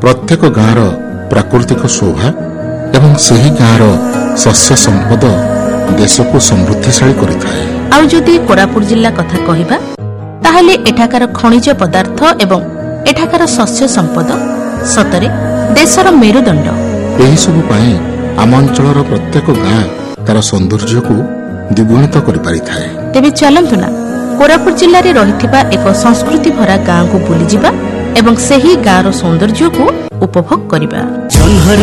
प्रत्येक गाँवर प्राकृतिक शोभा एवं सही गाँवर शस्य संपद देश को समृद्धिशाली करिଥାଏ। आउ जदि कोरापुट जिल्ला कथा कहिबा ताहले एठाकार खनिज पदार्थ एवं एठाकार शस्य संपद सतरे देशर मेरुदंड। एही सब पाई आम अंचलर प्रत्येक गाँ तार सौंदर्य को द्विगुणित करि पारिଥାଏ। तेबे चलंतु ना कोरापुट जिल्ला रे रहिथिबा एक संस्कृति भरा गाँ को बुली जिबा एवं सही गाँर सौंदर्य को उपभोग करिबा।